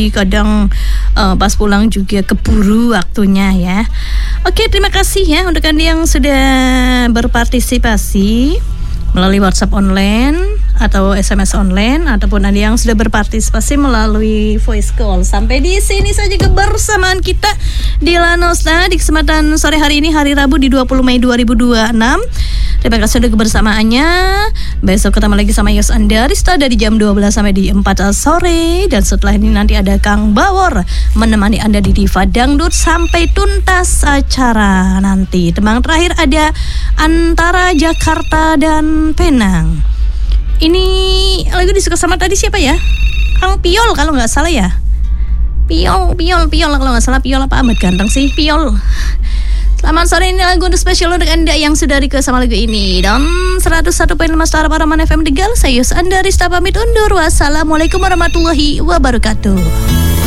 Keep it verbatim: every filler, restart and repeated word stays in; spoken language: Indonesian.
pagi, kadang uh, pas pulang juga keburu waktunya ya. Oke, terima kasih ya untuk Anda yang sudah berpartisipasi melalui WhatsApp online atau S M S online, ataupun Anda yang sudah berpartisipasi melalui voice call. Sampai di sini saja kebersamaan kita di Lanosna di kesempatan sore hari ini, hari Rabu di dua puluh Mei dua ribu dua puluh enam. Terima kasih untuk kebersamaannya. Besok ketemu lagi sama Yos Andarista dari jam dua belas sampai di empat sore. Dan setelah ini nanti ada Kang Bawor menemani Anda di Diva Dangdut sampai tuntas acara nanti. Tembang terakhir ada antara Jakarta dan Penang. Ini lagu disuka sama tadi siapa ya? Kang Piol kalau nggak salah ya. Piol, Piol, Piol kalau nggak salah. Piol apa Ahmad Ganteng sih? Piol. Selamat sore, ini lagu untuk spesial untuk Anda yang sudah request sama lagu ini. Dan seratus satu koma lima Star Paraman F M Tegal. Saya Yus Andarista pamit undur. Wassalamualaikum warahmatullahi wabarakatuh.